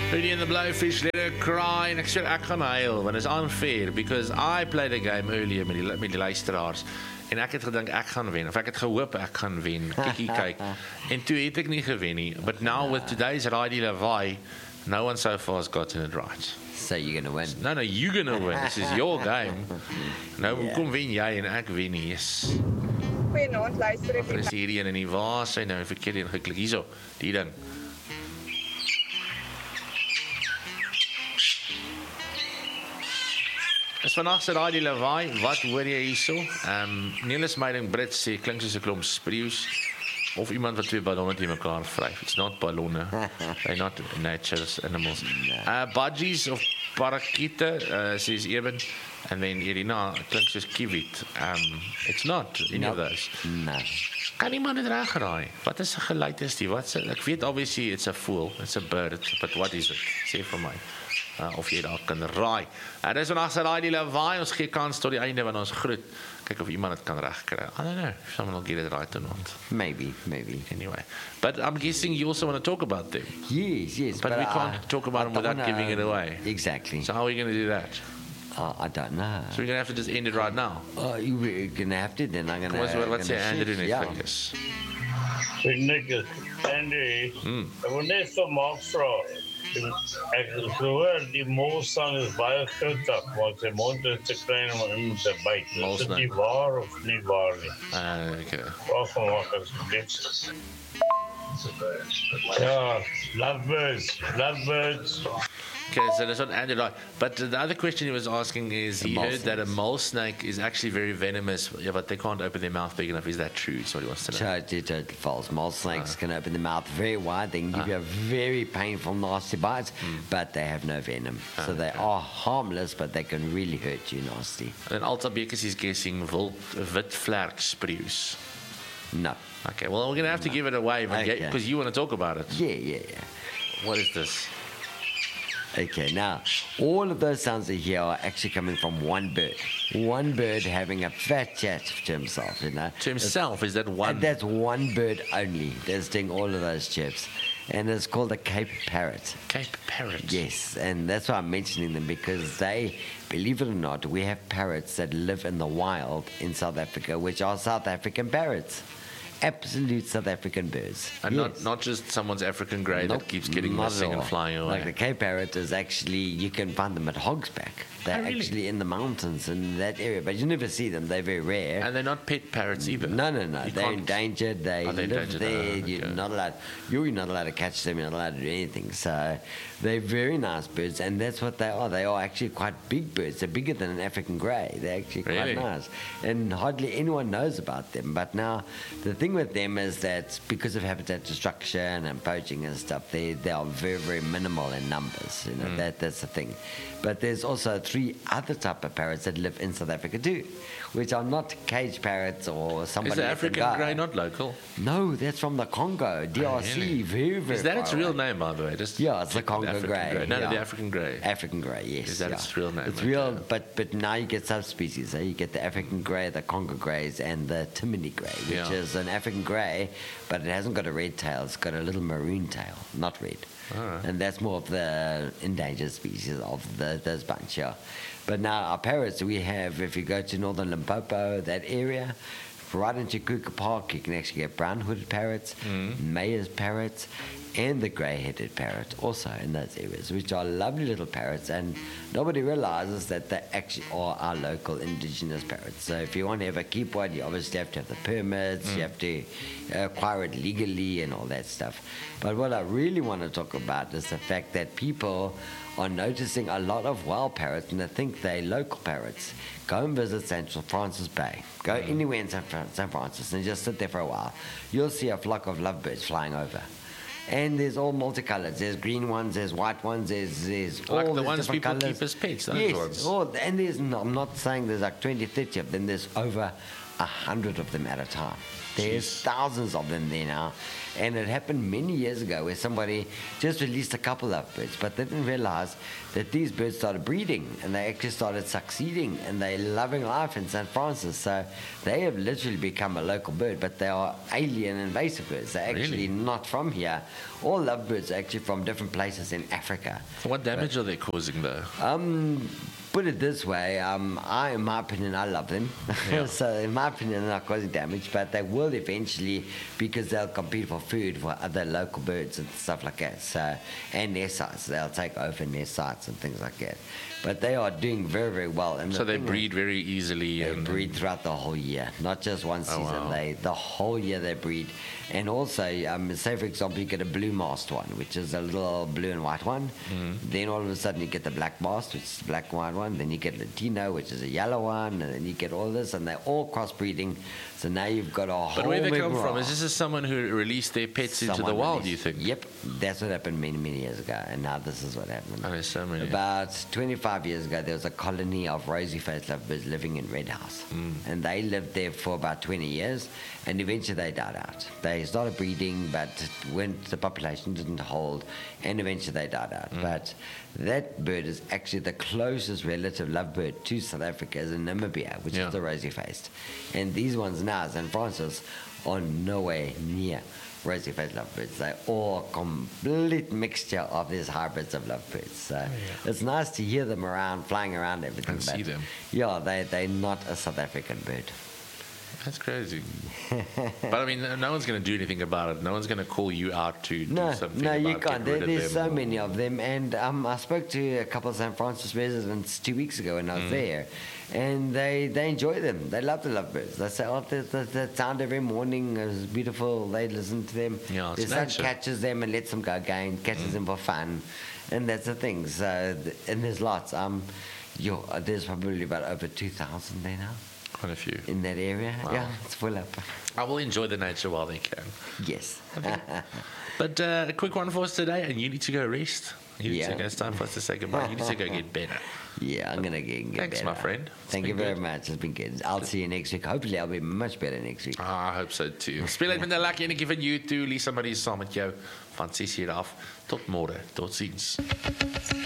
Beauty and the Blowfish, Let Her Cry. En ek sê ek gaan huil, want it's unfair, because I played a game earlier met die luisteraars. En ek het gedink ek gaan wen, of ek het gehoop ek gaan wen. Kyk. En toe het ek nie gewen nie. But now with today's Raidi Levi, no one so far has gotten it right. So you're going to win. No, you're going to win. This is your game. Nou, kom wen jy en ek wen nie. Yes. Goeienaand, luister ek. Is hierdie een in die waar sy nou verkeerd ingeklik. Hierso, die ding. Is vandag se Raadi Lawaai, wat hoor jy hierso? Nelis Meiding Brits sê klink soos 'n klomp spreeus of iemand wat twee ballonne te mekaar vryf. It's not ballonne. They're not nature's animals. Budgies of Parakita says Eben, and then Irina klink soos kiwit. It's not any of those. No. Kan iemand dit reg raai? Wat is 'n geluid is die? Wat ek weet obviously it's a fool, it's a bird, but what is it? Sê vir my. Of jy daar kan raai. Dis vandag se Raai die Lawaai. Ons gee kans tot die einde van ons groet. Kyk of iemand dit kan regkry. I don't know. Someone will get it right or not. Maybe. Anyway. But I'm guessing you also want to talk about them. Yes. But we can't talk about them without giving it away. Exactly. So how are we going to do that? I don't know. So we're going to have to just end it right now. You're going to have to, then I'm going to... Wat sê Andrew Netflix? Nick, Andy, ek wil net so maak vra. Ek hoor die molsang is baie groot, want sy mond is te klein om hom te byt. Is dit nie waar of nie waar nie? Okay. Waarvan maak asseblief? Ja, lovebirds. Okay, so that's not Andrew right. But the other question he was asking is, he heard that a mole snake is actually very venomous, but they can't open their mouth big enough. Is that true? That's what he wants to know. Totally false. Mole snakes can open their mouth very wide. They can give you a very painful, nasty bite, but they have no venom. So they are harmless, but they can really hurt you nasty. And Alta Bekes is guessing wit vlerk spreeus. No. Okay, well, we're going to have to give it away, because you want to talk about it. Yeah. What is this? Okay, now, all of those sounds that you hear are actually coming from one bird. One bird having a fat chat to himself, you know. To himself? Is that one? And that's one bird only that's doing all of those chirps. And it's called a Cape Parrot. Cape Parrot? Yes, and that's why I'm mentioning them, because they, believe it or not, we have parrots that live in the wild in South Africa, which are South African parrots. Absolute South African birds. And not just someone's African grey that keeps getting missing and flying away. Like the Cape Parrot is actually, you can find them at Hogsback. They're actually in the mountains in that area, but you never see them. They're very rare. And they're not pet parrots either? No. They're endangered. They live there. You're not allowed to catch them. You're not allowed to do anything. So they're very nice birds, and that's what they are. They are actually quite big birds. They're bigger than an African grey. They're actually quite nice. And hardly anyone knows about them. But now, the thing with them is that because of habitat destruction and poaching and stuff, they are very, very minimal in numbers. You know, that's the thing. But there's also 3 other type of parrots that live in South Africa too, which are not cage parrots or somebody. Is the African grey not local? No, that's from the Congo, DRC. Really? Very, very. Is that its real name, by the way? It's the Congo grey. No, the African grey. African grey, yes. Is that its real name? It's real, but now you get subspecies. You get the African grey, the Congo greys, and the Timini grey, which is an African grey, but it hasn't got a red tail. It's got a little maroon tail, not red. And that's more of the endangered species of those bunch, yeah. But now our parrots, we have, if you go to northern Limpopo, that area, right into Kruger Park, you can actually get brown-hooded parrots, Mayer's parrots, and the grey-headed parrot also in those areas, which are lovely little parrots, and nobody realizes that they actually are our local indigenous parrots. So if you want to ever keep one, you obviously have to have the permits, you have to acquire it legally and all that stuff. But what I really want to talk about is the fact that people are noticing a lot of wild parrots and they think they're local parrots. Go and visit St. Francis Bay. Go anywhere in St. Francis and just sit there for a while. You'll see a flock of lovebirds flying over. And there's all multicolored. There's green ones, there's white ones, there's all like the ones people colors. keep as pets, those yes, ones. and I'm not saying there's like 20, 30 of them. There's over 100 of them at a time. There's thousands of them there now. And it happened many years ago where somebody just released a couple of birds, but they didn't realize that these birds started breeding and they actually started succeeding and they're loving life in St. Francis. So they have literally become a local bird, but they are alien invasive birds. They're actually not from here. All lovebirds are actually from different places in Africa. What damage are they causing though? Put it this way, in my opinion, I love them. Yeah. So in my opinion, they're not causing damage, but they will eventually, because they'll compete for food for other local birds and stuff like that. So, and their sites, they'll take over their sites and things like that. But they are doing very, very well. And So they breed very easily. They breed throughout the whole year, not just one season. wow. The whole year they breed. And also, say for example, you get a blue mast one, which is a little blue and white one. Then all of a sudden you get the black mast, which is the black and white one. Then you get Latino, which is a yellow one. And then you get all this, and they're all crossbreeding. So now you've got a whole. But where they come from? Is this someone who released their pets into the wild, do you think? Yep, that's what happened many, many years ago. And now this is what happened. Oh, there's so many. About 25 years ago, there was a colony of rosy-faced lovebirds living in Red House. And they lived there for about 20 years, and eventually they died out. They started breeding, but when the population didn't hold, and eventually they died out. But that bird is actually the closest relative lovebird to South Africa is in Namibia, which is the rosy-faced. And these ones now, St. Francis, are nowhere near rosy-faced lovebirds. They're all complete mixture of these hybrids of lovebirds. So it's nice to hear them around, flying around everything. And see them. Yeah, they're not a South African bird. That's crazy. But I mean, no one's going to do anything about it. No one's going to call you out to do something No, about you can't. getting rid of There's them so many of them. And I spoke to a couple of St. Francis residents 2 weeks ago when I was there. And they enjoy them. They love the lovebirds. They say, oh, the sound every morning is beautiful. They listen to them. Yeah, it's the sun nature. catches them and lets them go again, catches them for fun. And that's the thing. So, and there's lots. There's probably about over 2,000 there now. Quite a few. In that area. Wow. Yeah, it's full up. I will enjoy the nature while they can. Yes. But a quick one for us today, and you need to go rest. It's time for us to say goodbye. You need to go get better. Yeah, I'm going to get Thanks, better. my friend. Thank you very much. It's been good. I'll see you next week. Hopefully, I'll be much better next week. I hope so too. Speel uit met 'n lekker enetjie van YouTube. Lisa Marie saam met jou van 6:00 af tot môre. Totsiens.